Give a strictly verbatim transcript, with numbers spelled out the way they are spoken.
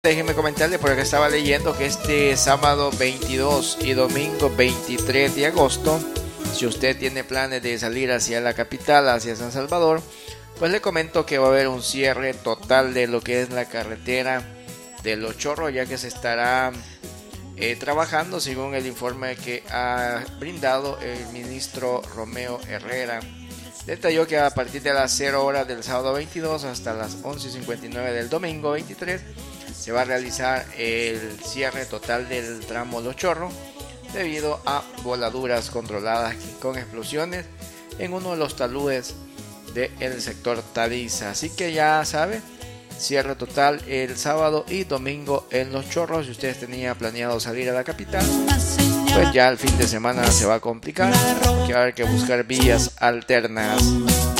Déjenme comentarle porque estaba leyendo que este sábado veintidós y domingo veintitrés de agosto, si usted tiene planes de salir hacia la capital, hacia San Salvador, pues le comento que va a haber un cierre total de lo que es la carretera de Los Chorros, ya que se estará eh, trabajando según el informe que ha brindado el ministro Romeo Herrera. Detalló que a partir de las cero horas del sábado veintidós hasta las once cincuenta y nueve del domingo veintitrés se va a realizar el cierre total del tramo Los Chorros debido a voladuras controladas con explosiones en uno de los taludes del sector Taliza. Así que ya sabe, cierre total el sábado y domingo en Los Chorros. Si ustedes tenían planeado salir a la capital, pues ya el fin de semana se va a complicar, que va a haber que buscar vías alternas.